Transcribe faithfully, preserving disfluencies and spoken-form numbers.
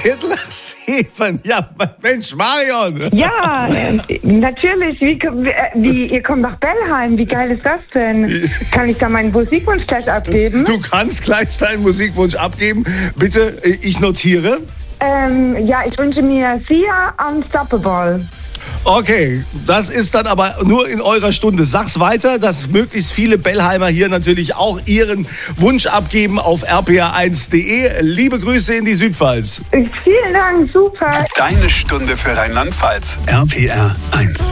Viertel nach sieben. Ja, Mensch, Marion. Ja, äh, natürlich. Wie, wie, ihr kommt nach Bellheim. Wie geil ist das denn? Kann ich da meinen Musikwunsch gleich abgeben? Du kannst gleich deinen Musikwunsch abgeben. Bitte, ich notiere. Ähm, ja, ich wünsche mir Sia Unstoppable. Okay, das ist dann aber nur in eurer Stunde. Sag's weiter, dass möglichst viele Bellheimer hier natürlich auch ihren Wunsch abgeben auf r p r eins punkt d e. Liebe Grüße in die Südpfalz. Vielen Dank, super. Deine Stunde für Rheinland-Pfalz. R P R eins.